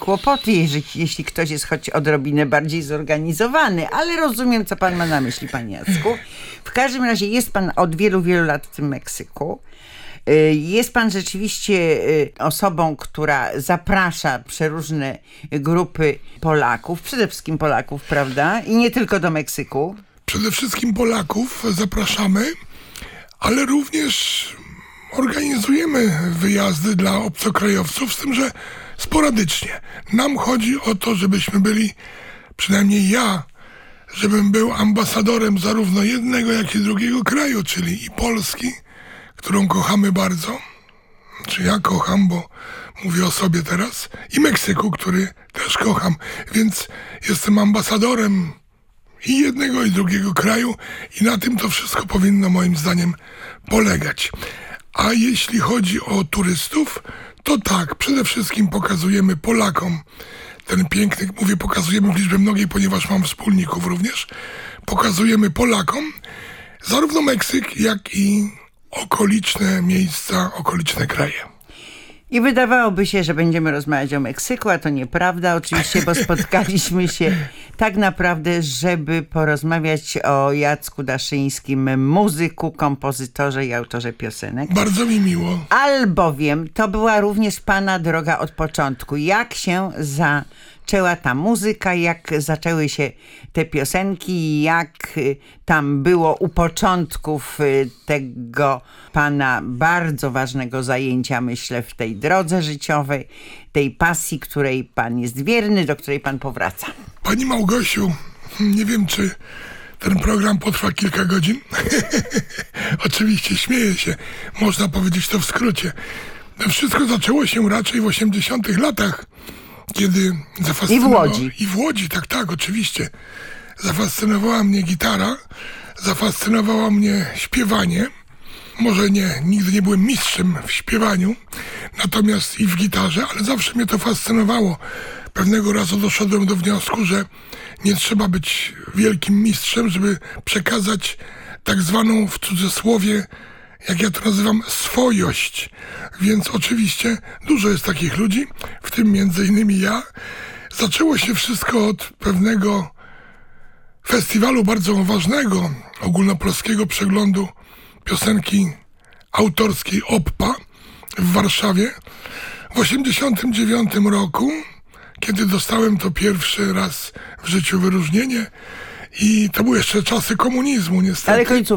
kłopoty, jeśli ktoś jest choć odrobinę bardziej zorganizowany, ale rozumiem, co pan ma na myśli, panie Jacku. W każdym razie jest pan od wielu, wielu lat w tym Meksyku. Jest pan rzeczywiście osobą, która zaprasza przeróżne grupy Polaków, przede wszystkim Polaków, prawda? I nie tylko do Meksyku. Przede wszystkim Polaków zapraszamy, ale również organizujemy wyjazdy dla obcokrajowców, z tym, że sporadycznie. Nam chodzi o to, żebyśmy byli, przynajmniej ja, żebym był ambasadorem zarówno jednego, jak i drugiego kraju, czyli i Polski, którą kochamy bardzo, czy ja kocham, bo mówię o sobie teraz, i Meksyku, który też kocham, więc jestem ambasadorem i jednego, i drugiego kraju i na tym to wszystko powinno moim zdaniem polegać. A jeśli chodzi o turystów, to tak, przede wszystkim pokazujemy Polakom ten piękny, mówię pokazujemy w liczbie mnogiej, ponieważ mam wspólników również, pokazujemy Polakom zarówno Meksyk, jak i okoliczne miejsca, okoliczne kraje. I wydawałoby się, że będziemy rozmawiać o Meksyku, a to nieprawda oczywiście, bo spotkaliśmy się tak naprawdę, żeby porozmawiać o Jacku Daszyńskim, muzyku, kompozytorze i autorze piosenek. Bardzo mi miło. Albowiem to była również pana droga od początku. Jak się zaczęła ta muzyka, jak zaczęły się te piosenki, jak tam było u początków tego pana bardzo ważnego zajęcia, myślę, w tej drodze życiowej, tej pasji, której pan jest wierny, do której pan powraca. Pani Małgosiu, nie wiem, czy ten program potrwa kilka godzin. Oczywiście śmieję się, można powiedzieć to w skrócie. Wszystko zaczęło się raczej w 80-tych latach, kiedy zafascynowała... I w Łodzi. I w Łodzi, tak, oczywiście. Zafascynowała mnie gitara, zafascynowało mnie śpiewanie. Może nigdy nie byłem mistrzem w śpiewaniu, natomiast i w gitarze, ale zawsze mnie to fascynowało. Pewnego razu doszedłem do wniosku, że nie trzeba być wielkim mistrzem, żeby przekazać tak zwaną, w cudzysłowie, jak ja to nazywam, swojość. Więc oczywiście dużo jest takich ludzi, w tym między innymi ja. Zaczęło się wszystko od pewnego festiwalu bardzo ważnego, ogólnopolskiego przeglądu piosenki autorskiej OPPA w Warszawie w 89 roku, kiedy dostałem to pierwszy raz w życiu wyróżnienie i to były jeszcze czasy komunizmu niestety.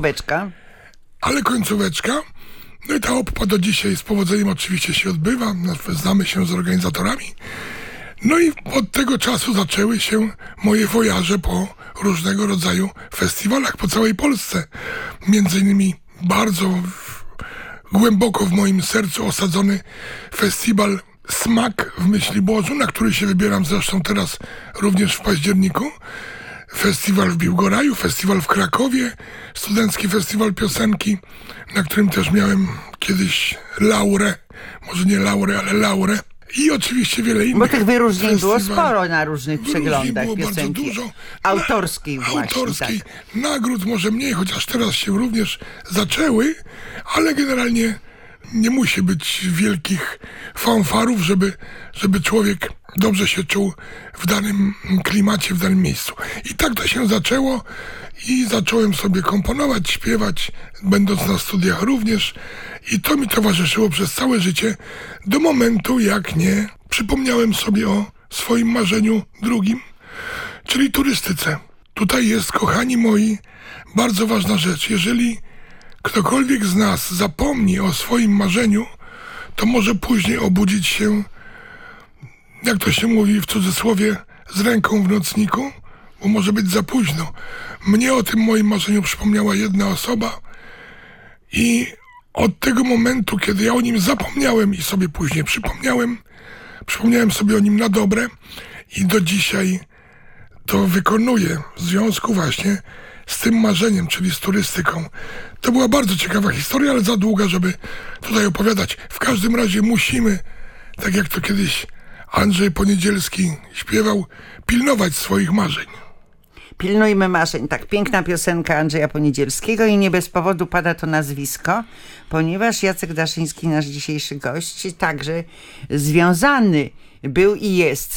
Ale końcóweczka. No i ta OPPA do dzisiaj z powodzeniem oczywiście się odbywa, znamy się z organizatorami. No i od tego czasu zaczęły się moje wojaże po różnego rodzaju festiwalach po całej Polsce. Między innymi bardzo głęboko w moim sercu osadzony festiwal Smak w Myśliborzu, na który się wybieram zresztą teraz również w październiku. Festiwal w Biłgoraju, festiwal w Krakowie, studencki festiwal piosenki, na którym też miałem kiedyś laurę, może nie laurę, ale laurę. I oczywiście wiele innych. Bo tych wyróżnień było sporo na różnych przeglądach było piosenki. Bardzo dużo. Autorskiej właśnie. Autorskiej. Tak. Nagród może mniej, chociaż teraz się również zaczęły, ale generalnie nie musi być wielkich fanfarów, żeby człowiek dobrze się czuł w danym klimacie, w danym miejscu. I tak to się zaczęło i zacząłem sobie komponować, śpiewać, będąc na studiach również. I to mi towarzyszyło przez całe życie do momentu, jak nie przypomniałem sobie o swoim marzeniu drugim, czyli turystyce. Tutaj jest, kochani moi, bardzo ważna rzecz. Jeżeli ktokolwiek z nas zapomni o swoim marzeniu, to może później obudzić się, jak to się mówi w cudzysłowie, z ręką w nocniku, bo może być za późno. Mnie o tym moim marzeniu przypomniała jedna osoba i od tego momentu, kiedy ja o nim zapomniałem i sobie później przypomniałem sobie o nim na dobre i do dzisiaj to wykonuję w związku właśnie z tym marzeniem, czyli z turystyką. To była bardzo ciekawa historia, ale za długa, żeby tutaj opowiadać. W każdym razie musimy, tak jak to kiedyś Andrzej Poniedzielski śpiewał, pilnować swoich marzeń. Pilnujmy marzeń. Tak, piękna piosenka Andrzeja Poniedzielskiego i nie bez powodu pada to nazwisko, ponieważ Jacek Daszyński, nasz dzisiejszy gość, także związany był i jest